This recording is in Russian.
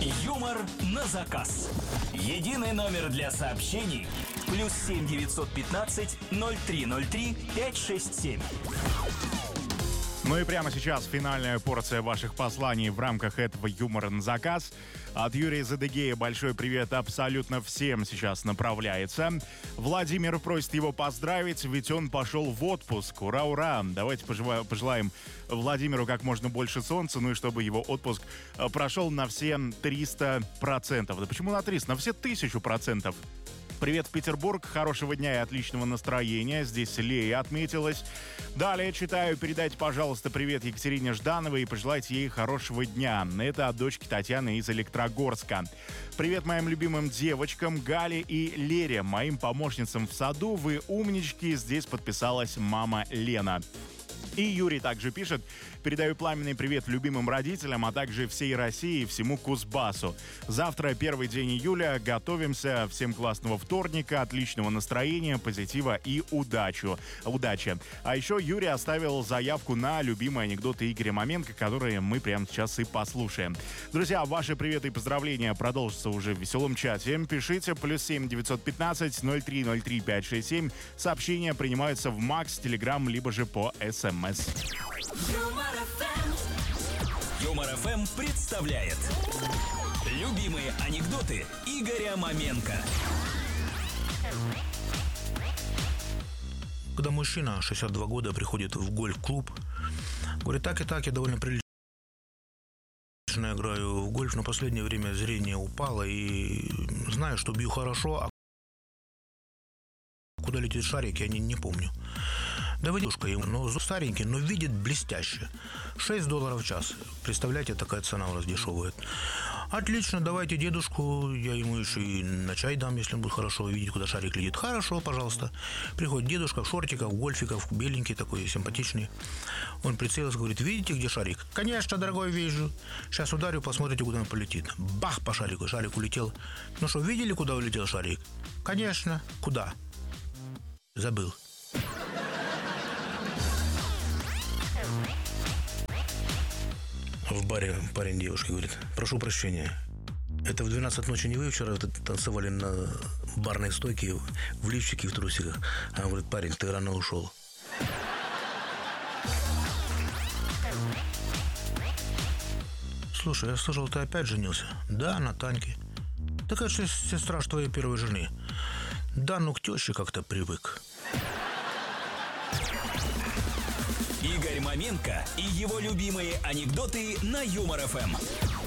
Юмор на заказ. Единый номер для сообщений. +7 915 0303 567. Ну и прямо сейчас финальная порция ваших посланий в рамках этого юмора на заказ. От Юрия из Адыгеи большой привет абсолютно всем сейчас направляется. Владимир просит его поздравить, ведь он пошел в отпуск. Ура, ура! Давайте пожелаем Владимиру как можно больше солнца, ну и чтобы его отпуск прошел на все 300%. Да почему на 300? На все 1000%. Привет в Петербург, хорошего дня и отличного настроения. Здесь Лея отметилась. Далее читаю. Передайте, пожалуйста, привет Екатерине Ждановой и пожелайте ей хорошего дня. Это от дочки Татьяны из Электрогорска. Привет моим любимым девочкам Гале и Лере, моим помощницам в саду. Вы умнички. Здесь подписалась мама Лена. И Юрий также пишет: передаю пламенный привет любимым родителям, а также всей России и всему Кузбассу. Завтра, первый день июля, готовимся. Всем классного вторника, отличного настроения, позитива и удачи. А еще Юрий оставил заявку на любимые анекдоты Игоря Маменко, которые мы прямо сейчас и послушаем. Друзья, ваши приветы и поздравления продолжатся уже в веселом чате. Пишите +7 915 0303 567. Сообщения принимаются в Макс, Телеграм, либо же по СМС. Юмор ФМ представляет любимые анекдоты Игоря Маменко. Когда мужчина 62 года приходит в гольф-клуб, говорит: так и так, я довольно прилично играю в гольф, но в последнее время зрение упало, и знаю, что бью хорошо, а куда летит шарик, я не помню. Дедушка ему, но старенький, но видит блестяще. $6 в час. Представляете, такая цена у нас дешевая. Отлично, давайте дедушку, я ему еще и на чай дам, если он будет хорошо видеть, куда шарик летит. Хорошо, пожалуйста. Приходит дедушка в шортиках, в гольфиках, беленький такой, симпатичный. Он прицелился, говорит: видите, где шарик? Конечно, дорогой, вижу. Сейчас ударю, посмотрите, куда он полетит. Бах по шарику, шарик улетел. Ну что, видели, куда улетел шарик? Конечно. Куда? Забыл. В баре парень девушке говорит: прошу прощения, это в 12 ночи не вы вчера танцевали на барной стойке в лифчике и в трусиках? Она говорит: парень, ты рано ушел. Слушай, я слышал, ты опять женился? Да, на Таньке. Так это же сестра твоей первой жены. Да, ну к теще как-то привык. Игорь Маменко и его любимые анекдоты на Юмор ФМ.